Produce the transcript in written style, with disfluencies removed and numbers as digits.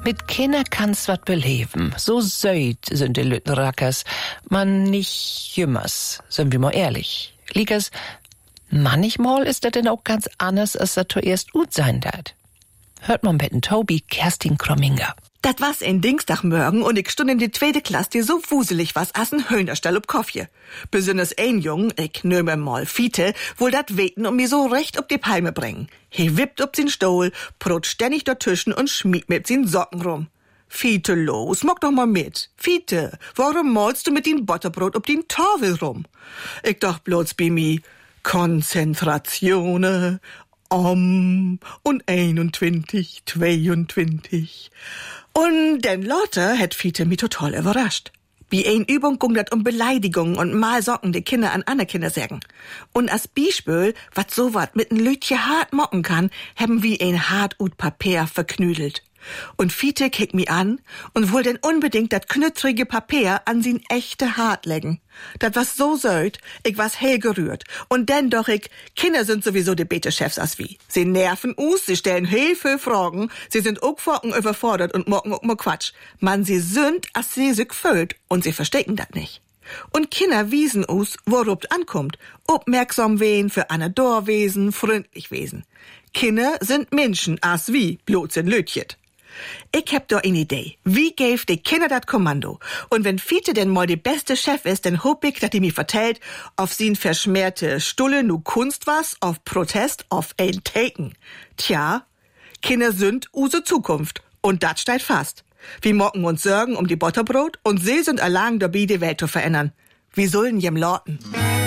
Mit Kinder kannst wat beleben. So söd sind die Lüttenrackers. Man nicht jümmers, sind wir mal ehrlich. Liegers, manchmal ist das denn auch ganz anders, als das zuerst gut sein dat. Hört man betten Tobi Kerstin Kromminger. Dat was ein Dienstagmorgen und ich stund in die 2. Klasse, die so wuselig was as ein Hühnerstall ob Koffje. Besonders ein Jung, ich nehme mal Fiete, wohl dat weten und mir so recht ob die Palme bringen. He wippt ob sin Stuhl, prot ständig dort Tischen und schmiegt mit sin Socken rum. Fiete, los, mock doch mal mit. Fiete, warum malst du mit din Butterbrot ob din Tafel rum? Ich doch bloß bei mi, Konzentratione, und 21, 22. Und denn Lotte hat Fiete mich total überrascht. Wie ein Übung ging dat um Beleidigungen und mal Socken die Kinder an andere Kinder sagen. Und als Beispiel, wat so wat mit n Lütje hart mocken kann, haben wir ein hart ut Papier verknüdelt. Und Fiete kickt mi an und wohl denn unbedingt dat knüttrige Papier an sin echte Hart legen. Dat was so söd, ich was hell gerührt. Und denn doch Kinder sind sowieso die Bete-Chefs as wie. Sie nerven us, sie stellen heel viel Fragen, sie sind auch Focken überfordert und mocken auch mal Quatsch. Man, sie sind, as sie sich füllt und sie verstecken dat nicht. Und Kinder wiesen us, worauf ankommt. Aufmerksam wehen, für Anne Dorwesen, freundlich wesen. Kinder sind Menschen, as wie, bloß in Lötjet. Ich hab da eine Idee. Wie gäf die Kinder dat Kommando? Und wenn Fiete denn mal die beste Chef ist, dann hopp ich, dass die mir vertellt, auf sin verschmähte Stulle nu Kunst was, auf Protest, auf ein Taken. Tja, Kinder sind use Zukunft. Und dat steht fast. Wir mocken uns Sorgen um die Butterbrot und sie sind allein dabei, die Welt zu verändern. Wie sollen jem Lorten?